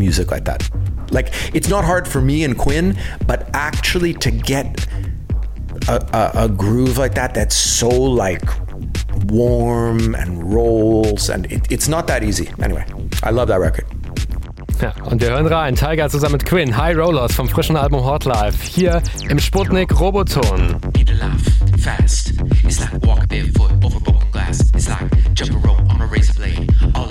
music like that. Like, it's not hard for me and Quinn, but actually to get a groove like that that's so like warm and rolls, and it's not that easy. Anyway, I love that record. Ja, und wir hören rein. Tyga zusammen mit Quinn, High Rollers vom frischen Album Hot Life, hier im Sputnik Roboton. Need to laugh fast. It's like walk barefoot over broken glass. It's like jump a rope on a razor blade.